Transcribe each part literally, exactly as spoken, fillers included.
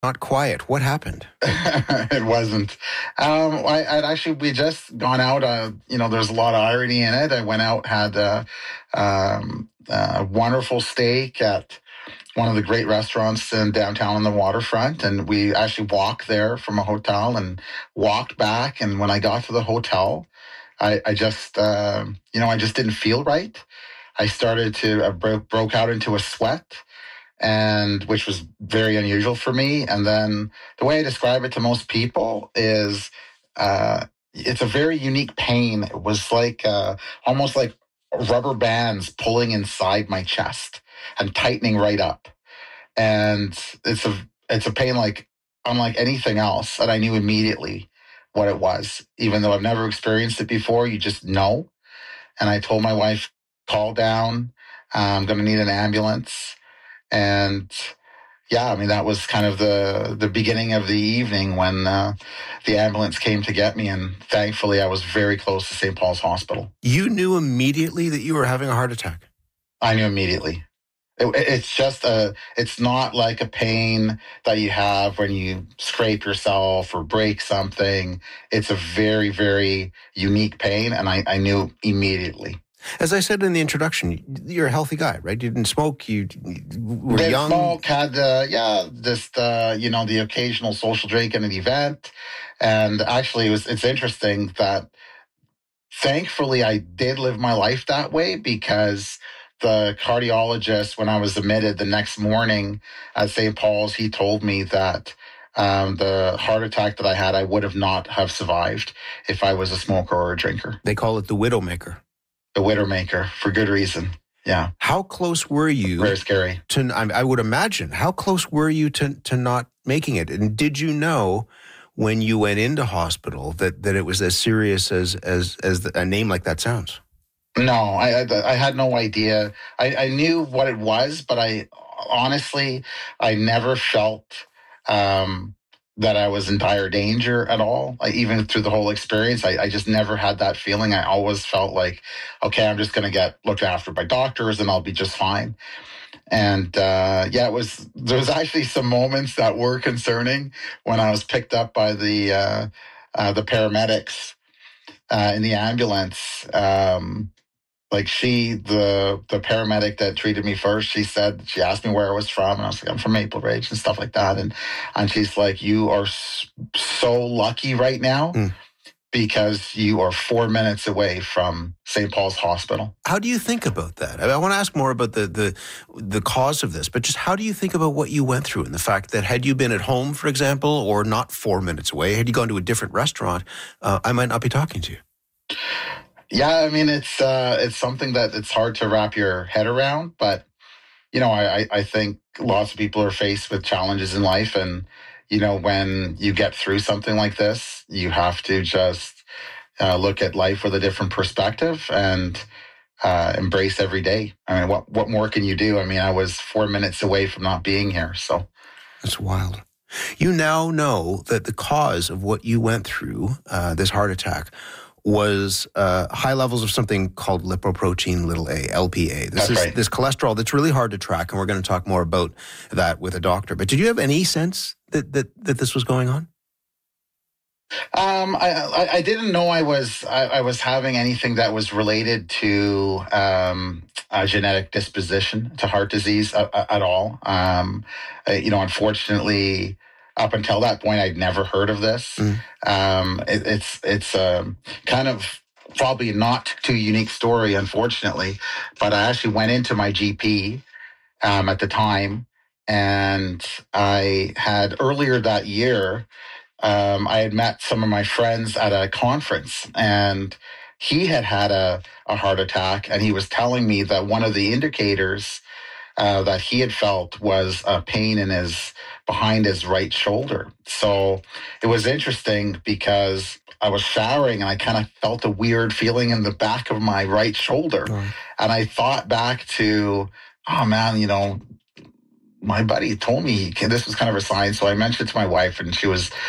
Not quiet. What happened? It wasn't. Um, I, I'd actually, we just gone out, uh, you know, there's a lot of irony in it. I went out, had a, um, a wonderful steak at one of the great restaurants in downtown on the waterfront. And we actually walked there from a hotel and walked back. And when I got to the hotel, I, I just, uh, you know, I just didn't feel right. I started to, I broke, broke out into a sweat, and which was very unusual for me. And then the way I describe it to most people is uh, it's a very unique pain. It was like uh, almost like rubber bands pulling inside my chest and tightening right up. And it's a it's a pain like unlike anything else. And I knew immediately what it was, even though I've never experienced it before. You just know. And I told my wife, call down. I'm going to need an ambulance. And yeah, I mean, that was kind of the, the beginning of the evening when uh, the ambulance came to get me. And thankfully, I was very close to Saint Paul's Hospital. You knew immediately that you were having a heart attack? I knew immediately. It, it's just a, it's not like a pain that you have when you scrape yourself or break something. It's a very, very unique pain. And I, I knew immediately. As I said in the introduction, you're a healthy guy, right? You didn't smoke, you, you were Didn't young. smoke, had, uh, yeah, just, uh, you know, the occasional social drink at an event. And actually, it was, it's interesting that thankfully I did live my life that way, because the cardiologist, when I was admitted the next morning at Saint Paul's, he told me that um, the heart attack that I had, I would have not have survived if I was a smoker or a drinker. They call it the widowmaker. The widowmaker, for good reason. Yeah. How close were you? Very scary. To, I would imagine. How close were you to, to not making it? And did you know when you went into hospital that, that it was as serious as as as the, a name like that sounds? No, I, I, I had no idea. I, I knew what it was, but I honestly, I never felt um, that I was in dire danger at all. I, even through the whole experience, I, I just never had that feeling. I always felt like, okay, I'm just going to get looked after by doctors and I'll be just fine. And uh, yeah, it was, there was actually some moments that were concerning when I was picked up by the, uh, uh, the paramedics uh, in the ambulance. Um, Like she, the the paramedic that treated me first, she said, she asked me where I was from, and I was like, I'm from Maple Ridge and stuff like that. And and she's like, you are so lucky right now mm. because you are four minutes away from Saint Paul's Hospital. How do you think about that? I, mean, I want to ask more about the, the the cause of this, but just how do you think about what you went through and the fact that had you been at home, for example, or not four minutes away, had you gone to a different restaurant, uh, I might not be talking to you. Yeah, I mean, it's uh, it's something that it's hard to wrap your head around. But, you know, I, I think lots of people are faced with challenges in life. And, you know, when you get through something like this, you have to just uh, look at life with a different perspective and uh, embrace every day. I mean, what, what more can you do? I mean, I was four minutes away from not being here. So that's wild. You now know that the cause of what you went through, uh, this heart attack, was uh, high levels of something called lipoprotein little a, L P A. This that's is right. This cholesterol that's really hard to track, and we're going to talk more about that with a doctor. But did you have any sense that that, that this was going on? Um, I, I, I didn't know I was I, I was having anything that was related to um, a genetic disposition to heart disease at, at all. Um, I, you know, unfortunately, up until that point, I'd never heard of this. Mm. Um, it, it's it's um, kind of probably not too unique story, unfortunately. But I actually went into my G P um, at the time, and I had earlier that year, um, I had met some of my friends at a conference, and he had had a, a heart attack, and he was telling me that one of the indicators uh, that he had felt was a pain in his behind his right shoulder. So it was interesting because I was showering and I kind of felt a weird feeling in the back of my right shoulder. Oh. And I thought back to, oh man, you know, my buddy told me this was kind of a sign. So I mentioned it to my wife, and she was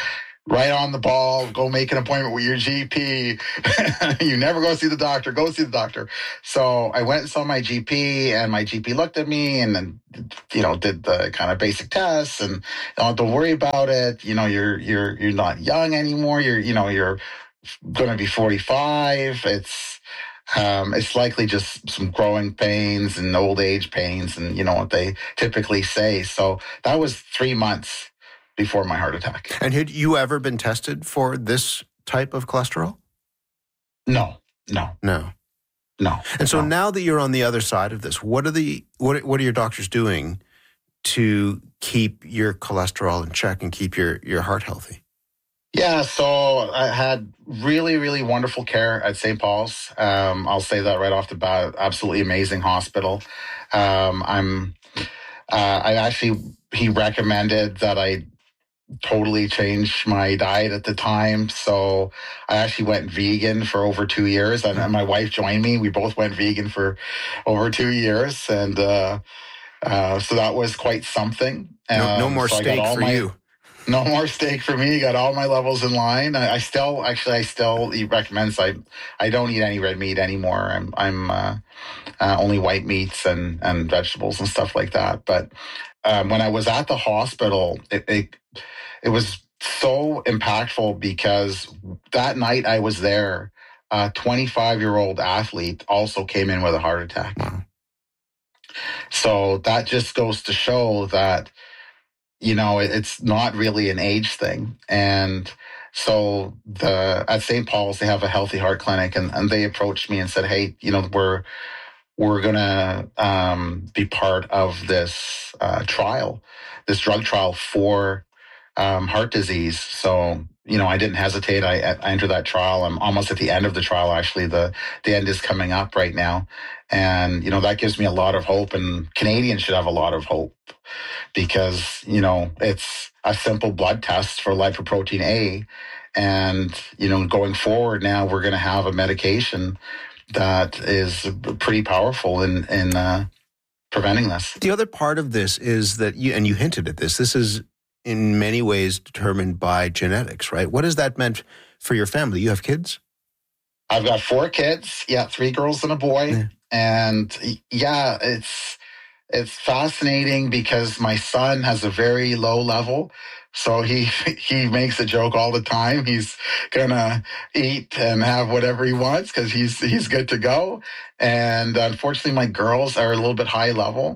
right on the ball, go make an appointment with your G P. You never go see the doctor, go see the doctor. So I went and saw my G P, and my G P looked at me and then, you know, did the kind of basic tests and, oh, don't worry about it. You know, you're, you're, you're not young anymore. You're, you know, you're going to be forty-five. It's, um, it's likely just some growing pains and old age pains, and you know what they typically say. So that was three months before my heart attack. And had you ever been tested for this type of cholesterol? No, no, no, no. And so no. now that you're on the other side of this, what are the what what are your doctors doing to keep your cholesterol in check and keep your your heart healthy? Yeah, so I had really, really wonderful care at Saint Paul's. Um, I'll say that right off the bat. Absolutely amazing hospital. Um, I'm. Uh, I actually he recommended that I totally changed my diet at the time. So I actually went vegan for over two years, and, and my wife joined me. We both went vegan for over two years, and uh, uh, so that was quite something. No, no Um, more so steak for my, you. No more steak for me. Got all my levels in line. I, I still, actually, I still he recommends I, I don't eat any red meat anymore. I'm, I'm uh, uh, only white meats and and vegetables and stuff like that. But um, when I was at the hospital, it, it it was so impactful because that night I was there, a twenty-five-year-old athlete also came in with a heart attack. Wow. So that just goes to show that, you know, it's not really an age thing. And so the at Saint Paul's, they have a healthy heart clinic, and, and they approached me and said, hey, you know, we're we're going to um, be part of this uh, trial, this drug trial for um, heart disease. So, you know, I didn't hesitate. I, I entered that trial. I'm almost at the end of the trial. Actually, the, the end is coming up right now. And, you know, that gives me a lot of hope, and Canadians should have a lot of hope because, you know, it's a simple blood test for lipoprotein A. And, you know, going forward now, we're going to have a medication that is pretty powerful in, in uh, preventing this. The other part of this is that you, and you hinted at this, this is in many ways determined by genetics, right? What has that meant for your family? You have kids? I've got four kids. Yeah, three girls and a boy. Yeah. And yeah, it's it's fascinating because my son has a very low level. So he he makes a joke all the time. He's gonna eat and have whatever he wants because he's he's good to go. And unfortunately, my girls are a little bit high level.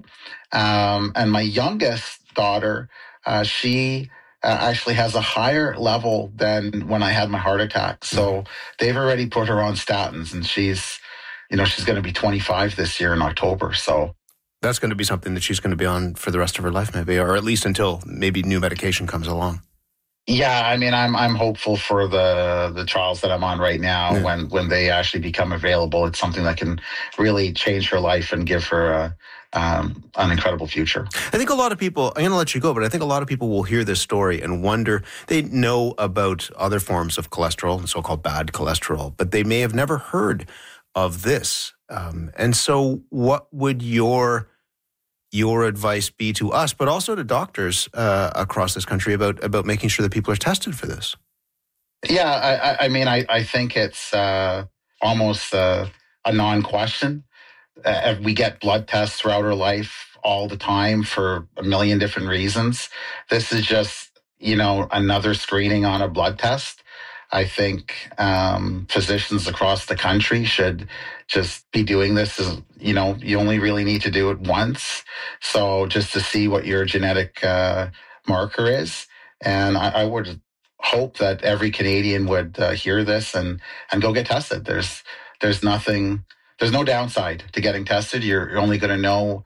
Um, and my youngest daughter, uh, she uh, actually has a higher level than when I had my heart attack. So they've already put her on statins, and she's, you know, she's going to be twenty-five this year in October. So that's going to be something that she's going to be on for the rest of her life, maybe, or at least until maybe new medication comes along. Yeah, I mean, I'm I'm hopeful for the the trials that I'm on right now. Yeah. When when they actually become available, it's something that can really change her life and give her a, um, an incredible future. I think a lot of people, I'm going to let you go, but I think a lot of people will hear this story and wonder, they know about other forms of cholesterol, so-called bad cholesterol, but they may have never heard of this. Um, and so what would your your advice be to us, but also to doctors uh, across this country about about making sure that people are tested for this? Yeah, I, I mean, I, I think it's uh, almost uh, a non-question. Uh, we get blood tests throughout our life all the time for a million different reasons. This is just, you know, another screening on a blood test. I think um, physicians across the country should just be doing this. As, you know, you only really need to do it once. So just to see what your genetic uh, marker is. And I, I would hope that every Canadian would uh, hear this and, and go get tested. There's there's nothing, there's no downside to getting tested. You're, you're only going to know,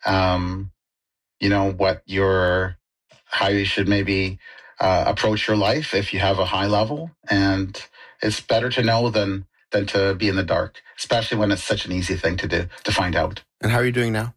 um, you know, what your, how you should maybe Uh, approach your life if you have a high level, and it's better to know than than to be in the dark, especially when it's such an easy thing to do to find out. And how are you doing now?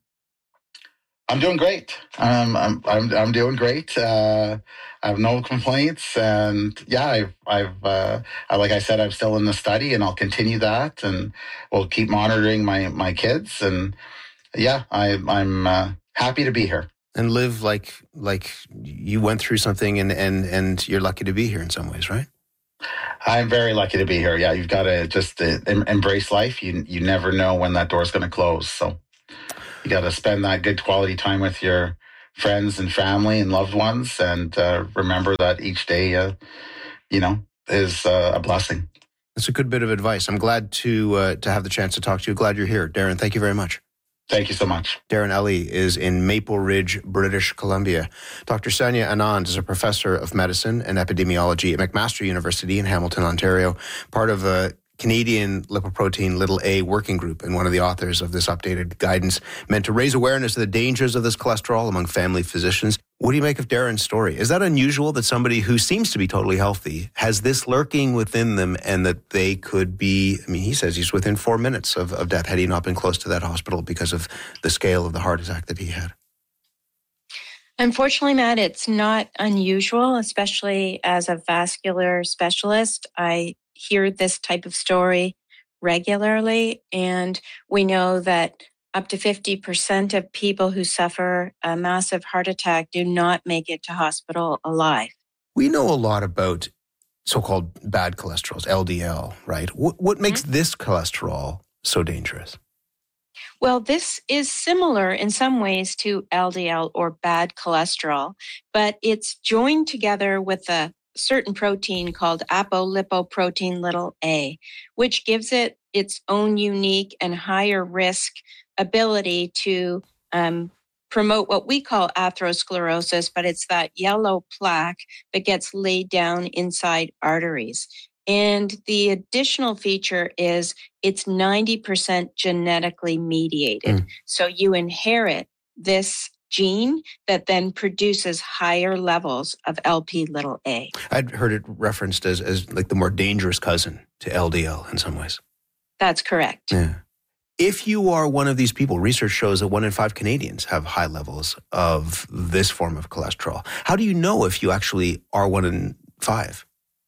I'm doing great. Um, I'm I'm I'm doing great. Uh, I have no complaints, and yeah, I've I've uh, like I said, I'm still in the study, and I'll continue that, and we'll keep monitoring my my kids, and yeah, I I'm uh, happy to be here. And live like like you went through something and, and, and you're lucky to be here in some ways, right? I'm very lucky to be here. Yeah, you've got to just uh, em- embrace life. You you never know when that door's going to close. So you got to spend that good quality time with your friends and family and loved ones, and uh, remember that each day, uh, you know, is uh, a blessing. That's a good bit of advice. I'm glad to uh, to have the chance to talk to you. Glad you're here, Darren. Thank you very much. Thank you so much. Darren Ellie is in Maple Ridge, British Columbia. Doctor Sanya Anand is a professor of medicine and epidemiology at McMaster University in Hamilton, Ontario, part of a Canadian lipoprotein little a working group, and one of the authors of this updated guidance meant to raise awareness of the dangers of this cholesterol among family physicians. What do you make of Darren's story? Is that unusual that somebody who seems to be totally healthy has this lurking within them, and that they could be, I mean, he says he's within four minutes of, of death had he not been close to that hospital because of the scale of the heart attack that he had? Unfortunately, Matt, it's not unusual, especially as a vascular specialist. I hear this type of story regularly, and we know that up to fifty percent of people who suffer a massive heart attack do not make it to hospital alive. We know a lot about so-called bad cholesterols, L D L, right? What, what makes mm-hmm. this cholesterol so dangerous? Well, this is similar in some ways to L D L or bad cholesterol, but it's joined together with a certain protein called apolipoprotein little a, which gives it its own unique and higher risk ability to um, promote what we call atherosclerosis, but it's that yellow plaque that gets laid down inside arteries. And the additional feature is it's ninety percent genetically mediated. Mm. So you inherit this gene that then produces higher levels of L P little a. I'd heard it referenced as, as like the more dangerous cousin to L D L in some ways. That's correct. Yeah. If you are one of these people, research shows that one in five Canadians have high levels of this form of cholesterol. How do you know if you actually are one in five?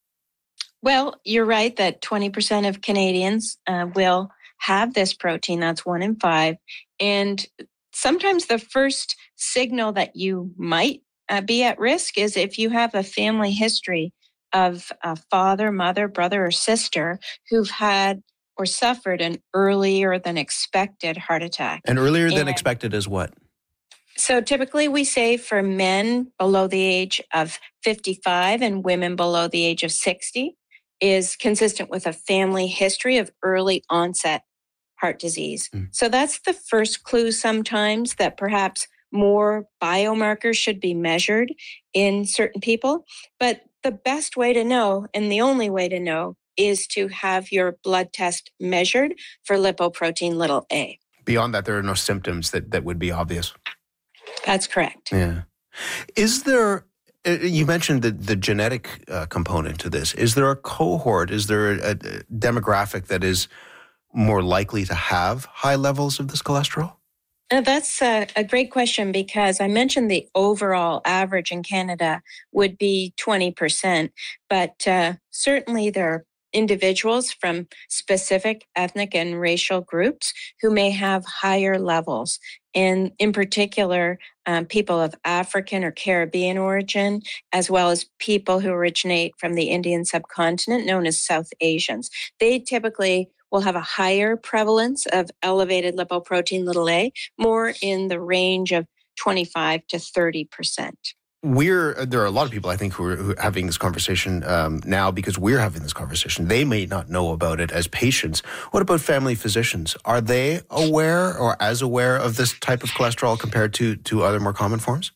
Well, you're right that twenty percent of Canadians uh, will have this protein. That's one in five. And sometimes the first signal that you might uh, be at risk is if you have a family history of a father, mother, brother, or sister who've had or suffered an earlier than expected heart attack. And earlier than and expected is what? So typically we say for men below the age of fifty-five and women below the age of sixty is consistent with a family history of early onset heart disease. Mm. So that's the first clue sometimes that perhaps more biomarkers should be measured in certain people. But the best way to know, and the only way to know, is to have your blood test measured for lipoprotein little a. Beyond that, there are no symptoms that, that would be obvious. That's correct. Yeah. Is there, you mentioned the, the genetic uh, component to this. Is there a cohort, is there a, a demographic that is more likely to have high levels of this cholesterol? Uh, that's a, a great question, because I mentioned the overall average in Canada would be twenty percent, but uh, certainly there are individuals from specific ethnic and racial groups who may have higher levels. And in particular, um, people of African or Caribbean origin, as well as people who originate from the Indian subcontinent, known as South Asians. They typically will have a higher prevalence of elevated lipoprotein little a, more in the range of twenty-five to thirty percent. We're, there are a lot of people, I think, who are, who are having this conversation um, now because we're having this conversation. They may not know about it as patients. What about family physicians? Are they aware or as aware of this type of cholesterol compared to, to other more common forms?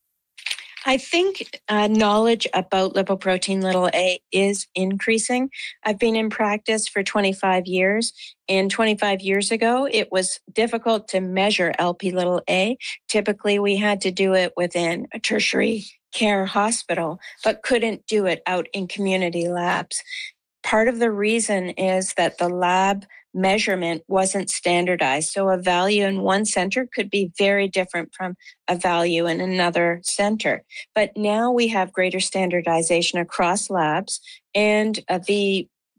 I think uh, knowledge about lipoprotein little a is increasing. I've been in practice for twenty-five years, and twenty-five years ago, it was difficult to measure L P little a. Typically, we had to do it within a tertiary care hospital, but couldn't do it out in community labs. Part of the reason is that the lab measurement wasn't standardized. So a value in one center could be very different from a value in another center. But now we have greater standardization across labs, and uh, the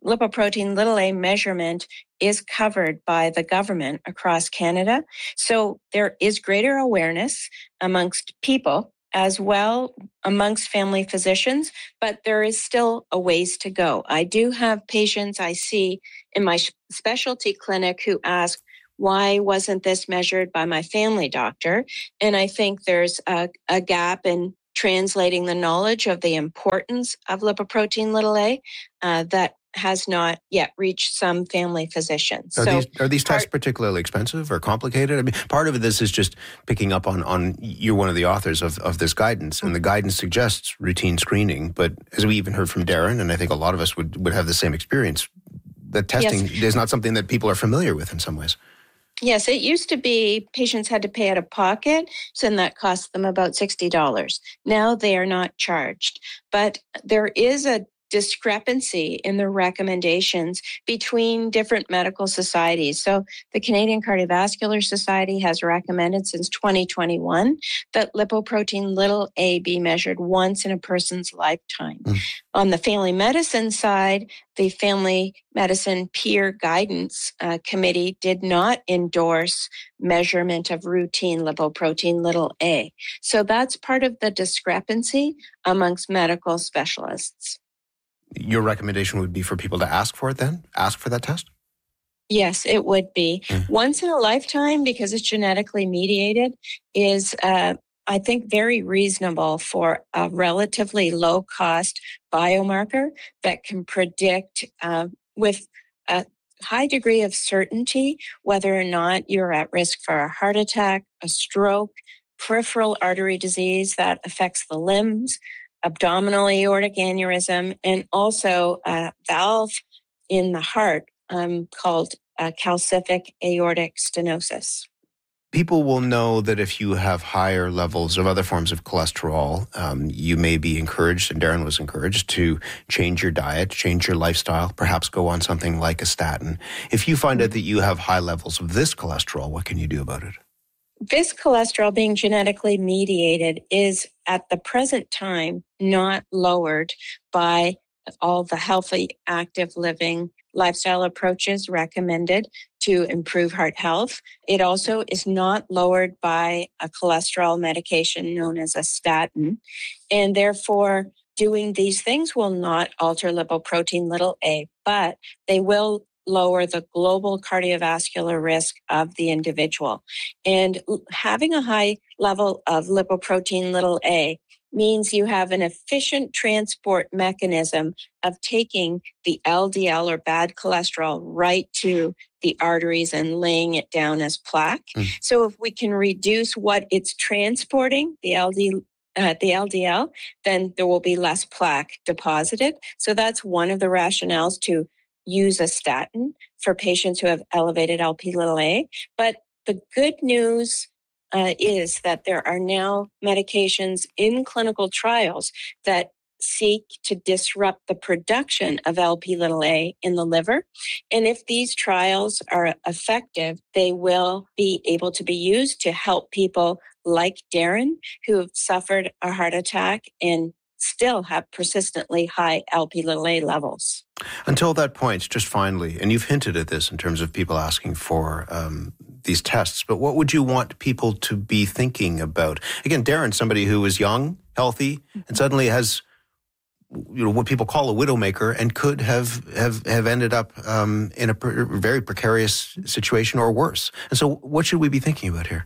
lipoprotein little a measurement is covered by the government across Canada. So there is greater awareness amongst people as well amongst family physicians, but there is still a ways to go. I do have patients I see in my specialty clinic who ask, why wasn't this measured by my family doctor? And I think there's a, a gap in translating the knowledge of the importance of lipoprotein little a uh, that has not yet reached some family physicians. Are, so these, are these tests part, particularly expensive or complicated? I mean, part of this is just picking up on, on you're one of the authors of, of this guidance, and the guidance suggests routine screening. But as we even heard from Darren, and I think a lot of us would, would have the same experience, that testing yes. is not something that people are familiar with in some ways. Yes, it used to be patients had to pay out of pocket, and that cost them about sixty dollars. Now they are not charged. But there is a discrepancy in the recommendations between different medical societies. So the Canadian Cardiovascular Society has recommended since twenty twenty-one that lipoprotein little a be measured once in a person's lifetime. Mm. On the family medicine side, the Family Medicine Peer Guidance uh, Committee did not endorse measurement of routine lipoprotein little a. So that's part of the discrepancy amongst medical specialists. Your recommendation would be for people to ask for it then? Ask for that test? Yes, it would be. Mm. Once in a lifetime, because it's genetically mediated, is, uh, I think, very reasonable for a relatively low-cost biomarker that can predict uh, with a high degree of certainty whether or not you're at risk for a heart attack, a stroke, peripheral artery disease that affects the limbs, abdominal aortic aneurysm, and also a valve in the heart um, called uh, calcific aortic stenosis. People will know that if you have higher levels of other forms of cholesterol, um, you may be encouraged, and Darren was encouraged, to change your diet, change your lifestyle, perhaps go on something like a statin. If you find out that you have high levels of this cholesterol, what can you do about it? This cholesterol being genetically mediated is at the present time not lowered by all the healthy, active living lifestyle approaches recommended to improve heart health. It also is not lowered by a cholesterol medication known as a statin. And therefore, doing these things will not alter lipoprotein little a, but they will lower the global cardiovascular risk of the individual. And having a high level of lipoprotein little a means you have an efficient transport mechanism of taking the L D L or bad cholesterol right to the arteries and laying it down as plaque. Mm. So if we can reduce what it's transporting, the L D L, Uh, the L D L, then there will be less plaque deposited. So that's one of the rationales to use a statin for patients who have elevated L P little a. But the good news uh, is that there are now medications in clinical trials that seek to disrupt the production of L P little a in the liver. And if these trials are effective, they will be able to be used to help people like Darren who have suffered a heart attack and still have persistently high L P little a levels. Until that point, just finally, and you've hinted at this in terms of people asking for um, these tests, but what would you want people to be thinking about? Again, Darren, somebody who is young, healthy, and suddenly has, you know, what people call a widowmaker and could have have, have ended up um, in a pre- very precarious situation or worse. And so what should we be thinking about here?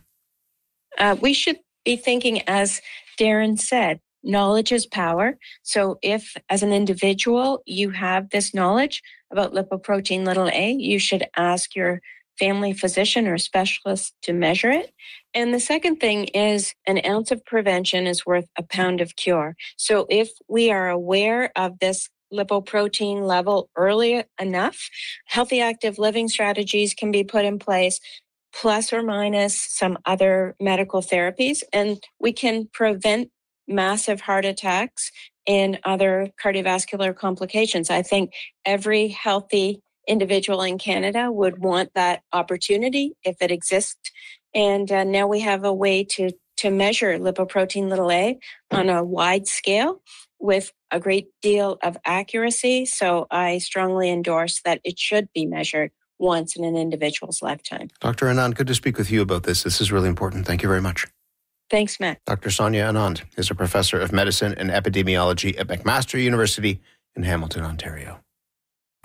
Uh, we should be thinking, as Darren said, knowledge is power. So if, as an individual, you have this knowledge about lipoprotein little a, you should ask your family physician or specialist to measure it. And the second thing is an ounce of prevention is worth a pound of cure. So if we are aware of this lipoprotein level early enough, healthy active living strategies can be put in place, plus or minus some other medical therapies, and we can prevent massive heart attacks and other cardiovascular complications. I think every healthy individual in Canada would want that opportunity if it exists. And uh, now we have a way to, to measure lipoprotein little a on a wide scale. with a great deal of accuracy. So I strongly endorse that it should be measured once in an individual's lifetime. Doctor Anand, good to speak with you about this. This is really important. Thank you very much. Thanks, Matt. Doctor Sonia Anand is a professor of medicine and epidemiology at McMaster University in Hamilton, Ontario.